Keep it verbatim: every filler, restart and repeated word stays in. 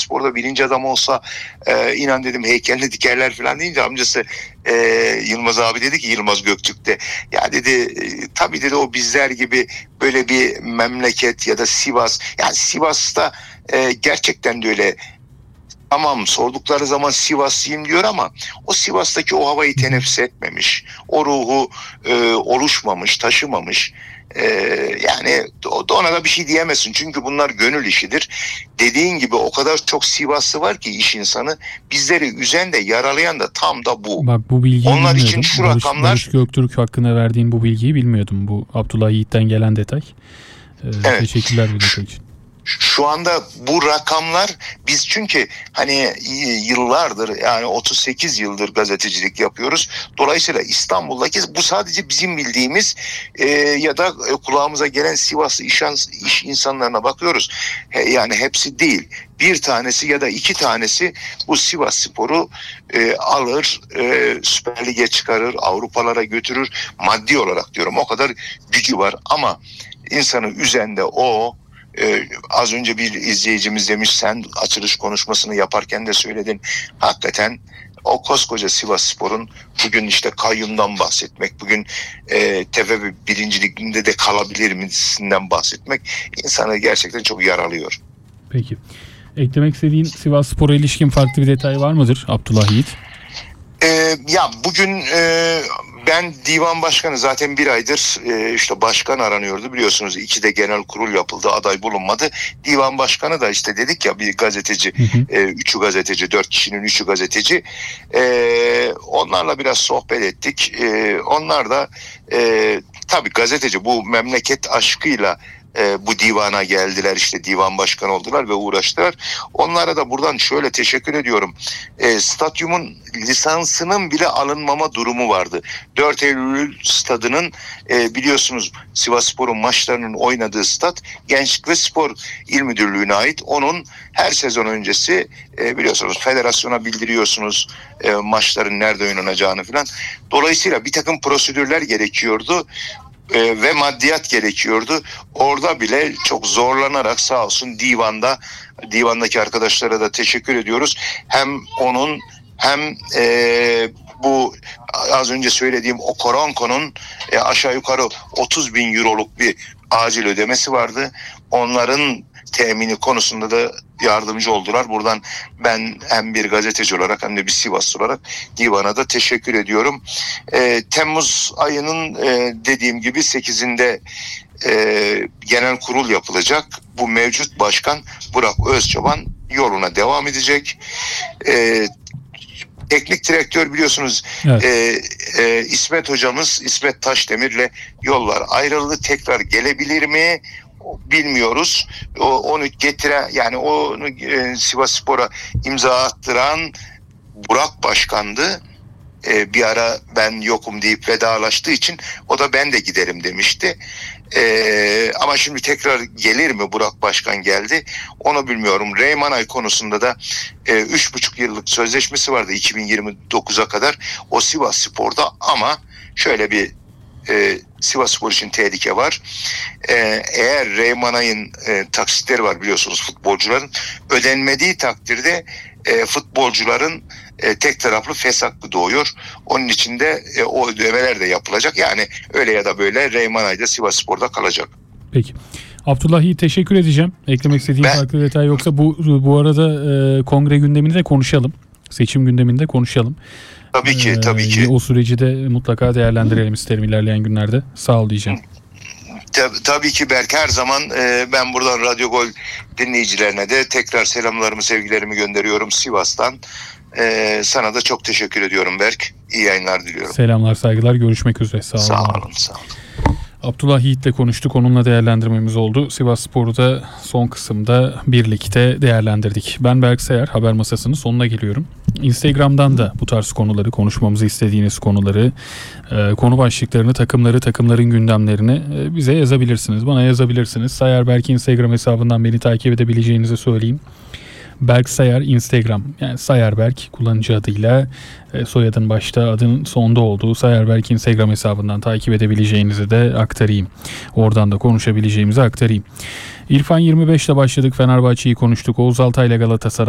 Sivasspor'da birinci adam olsa e, inan dedim heykelini dikerler falan deyince amcası e, Yılmaz abi dedi ki, Yılmaz Göktürk de, ya dedi e, tabii dedi o bizler gibi böyle bir memleket ya da Sivas, yani Sivas'ta e, gerçekten de öyle. Tamam, sordukları zaman Sivaslıyım diyor ama o Sivas'taki o havayı teneffüs etmemiş. O ruhu e, oluşmamış, taşımamış. E, yani ona da bir şey diyemezsin. Çünkü bunlar gönül işidir. Dediğin gibi o kadar çok Sivaslı var ki iş insanı. Bizleri üzen de yaralayan da tam da bu. Bak, bu bilgiyi Onlar bilmiyordum. için şu Barış, rakamlar... Barış Göktürk hakkında verdiğin bu bilgiyi bilmiyordum. Bu Abdullah Yiğit'ten gelen detay. Ee, Evet. Teşekkürler bu detay için. Şu anda bu rakamlar, biz çünkü hani yıllardır, yani otuz sekiz yıldır gazetecilik yapıyoruz. Dolayısıyla İstanbul'daki bu sadece bizim bildiğimiz e, ya da kulağımıza gelen Sivaslı iş, iş insanlarına bakıyoruz. He, yani hepsi değil. Bir tanesi ya da iki tanesi bu Sivasspor'u e, alır, e, Süper Lig'e çıkarır, Avrupalara götürür. Maddi olarak diyorum, o kadar gücü var ama insanı üzen de o. Ee, az önce bir izleyicimiz demiş, sen açılış konuşmasını yaparken de söyledin. Hakikaten o koskoca Sivasspor'un bugün işte kayyumdan bahsetmek, bugün e, T F F birinci liginde de kalabilir misinden bahsetmek insanı gerçekten çok yaralıyor. Peki. Eklemek istediğin Sivasspor'a ilişkin farklı bir detay var mıdır Abdullah Yiğit? Ee, ya bugün e, ben divan başkanı zaten bir aydır e, işte başkan aranıyordu, biliyorsunuz. İki de genel kurul yapıldı, aday bulunmadı. Divan başkanı da işte dedik ya, bir gazeteci, hı hı. E, üçü gazeteci, dört kişinin üçü gazeteci. E, onlarla biraz sohbet ettik. E, onlar da e, tabii gazeteci, bu memleket aşkıyla E, bu divana geldiler, işte divan başkanı oldular ve uğraştılar. Onlara da buradan şöyle teşekkür ediyorum. E, stadyumun lisansının bile alınmama durumu vardı. dört Eylül stadının e, biliyorsunuz Sivasspor'un maçlarının oynadığı stat Gençlik ve Spor İl Müdürlüğü'ne ait. Onun her sezon öncesi e, biliyorsunuz federasyona bildiriyorsunuz e, maçların nerede oynanacağını falan. Dolayısıyla bir takım prosedürler gerekiyordu. E, ve maddiyat gerekiyordu. Orada bile çok zorlanarak sağ olsun divanda, divandaki arkadaşlara da teşekkür ediyoruz. Hem onun hem e, bu az önce söylediğim o Koronko'nun e, aşağı yukarı otuz bin euroluk bir acil ödemesi vardı. Onların temini konusunda da yardımcı oldular. Buradan ben hem bir gazeteci olarak hem de bir Sivaslı olarak divana da teşekkür ediyorum. E, Temmuz ayının e, dediğim gibi sekizinde e, genel kurul yapılacak. Bu mevcut başkan Burak Özçoban yoluna devam edecek. E, teknik direktör biliyorsunuz evet. e, e, İsmet hocamız, İsmet Taşdemir'le yollar ayrıldı. Tekrar gelebilir mi? Bilmiyoruz. O, onu getire, yani onu e, Sivasspor'a imza attıran Burak Başkan'dı. E, bir ara ben yokum deyip vedalaştığı için o da ben de giderim demişti. E, ama şimdi tekrar gelir mi? Burak Başkan geldi. Onu bilmiyorum. Reymanay konusunda da e, üç buçuk yıllık sözleşmesi vardı iki bin yirmi dokuza kadar o Sivasspor'da, ama şöyle bir e, Sivasspor için tehlike var. Ee, eğer Reymanay'ın e, taksitleri var biliyorsunuz futbolcuların, ödenmediği takdirde e, futbolcuların e, tek taraflı feshakkı doğuyor. Onun için de e, o ödemeler de yapılacak. Yani öyle ya da böyle Reymanay'da Sivasspor'da kalacak. Peki. Abdullah Yiğit, teşekkür edeceğim. Eklemek istediğim Ben, farklı detay yoksa bu bu arada e, kongre gündemini de konuşalım. Seçim gündeminde konuşalım. Tabii ki, ee, tabii ki. O süreci de mutlaka değerlendirelim isterim ilerleyen günlerde. Sağ ol diyeceğim. Tabii, tabii ki Berk, her zaman e, ben buradan Radyo Gol dinleyicilerine de tekrar selamlarımı, sevgilerimi gönderiyorum Sivas'tan. E, sana da çok teşekkür ediyorum Berk. İyi yayınlar diliyorum. Selamlar, saygılar. Görüşmek üzere. Sağ olun. Sağ olun, sağ olun. Abdullah Yiğit'le konuştuk. Onunla değerlendirmemiz oldu. Sivasspor'u da son kısımda birlikte değerlendirdik. Ben Berk Sayar. Haber Masası'nın sonuna geliyorum. Instagram'dan da bu tarz konuları, konuşmamızı istediğiniz konuları, konu başlıklarını, takımları, takımların gündemlerini bize yazabilirsiniz. Bana yazabilirsiniz. Sayar Berk Instagram hesabından beni takip edebileceğinizi söyleyeyim. Berk Sayar Instagram, yani Sayar Berk kullanıcı adıyla, soyadın başta, adın sonda olduğu Sayar Berk Instagram hesabından takip edebileceğinizi de aktarayım. Oradan da konuşabileceğimizi aktarayım. İrfan yirmi beşte başladık. Fenerbahçe'yi konuştuk. Oğuz Altay'la Galatasaray.